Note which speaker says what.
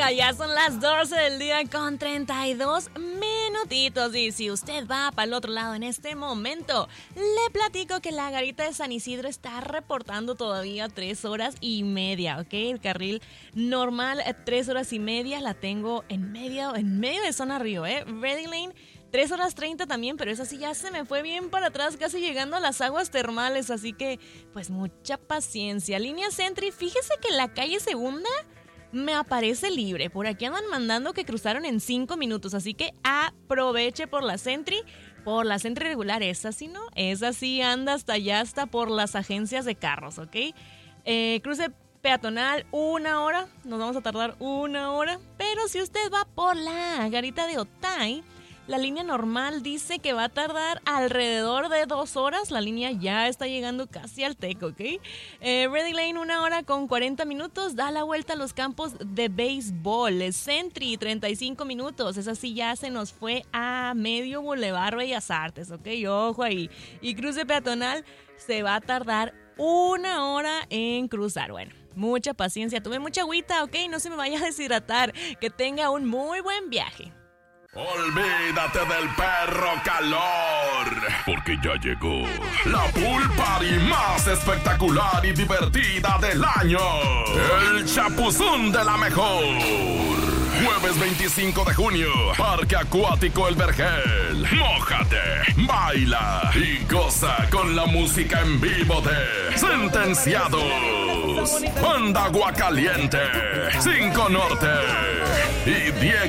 Speaker 1: Oiga, ya son las 12 del día con 32 minutitos. Y si usted va para el otro lado en este momento, le platico que la garita de San Isidro está reportando todavía 3 horas y media, ¿ok? El carril normal, 3 horas y media, la tengo en medio de zona Río, ¿eh? Ready Lane, 3 horas 30 también, pero esa sí ya se me fue bien para atrás, casi llegando a las aguas termales, así que pues mucha paciencia. Línea Sentry, fíjese que la calle Segunda me aparece libre. Por aquí andan mandando que cruzaron en 5 minutos, así que aproveche por la Sentry regular. Esa sí no, esa sí anda hasta allá, hasta por las agencias de carros, ¿ok? Cruce peatonal, 1 hora, nos vamos a tardar 1 hora, pero si usted va por la garita de Otay, la línea normal dice que va a tardar alrededor de 2 horas. La línea ya está llegando casi al TEC, ¿ok? Ready Lane, 1 hora con 40 minutos. Da la vuelta a los campos de béisbol. Sentry, 35 minutos. Esa sí ya se nos fue a medio Boulevard Bellas Artes, ¿ok? Ojo ahí. Y cruce peatonal se va a tardar 1 hora en cruzar. Bueno, mucha paciencia. Tome mucha agüita, ¿ok? No se me vaya a deshidratar. Que tenga un muy buen viaje.
Speaker 2: Olvídate del perro calor, porque ya llegó la pool party más espectacular y divertida del año. El Chapuzón de la Mejor. Jueves 25 de junio, Parque Acuático El Vergel. Mójate, baila y goza con la música en vivo de Sentenciados, Banda Aguacaliente, 5 Norte y Diego